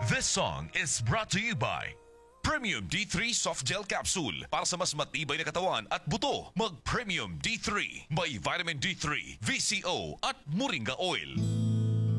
This song is brought to you by Premium D3 Soft Gel Capsule para sa mas matibay na katawan at buto. Mag Premium D3 may Vitamin D3, VCO at Moringa Oil.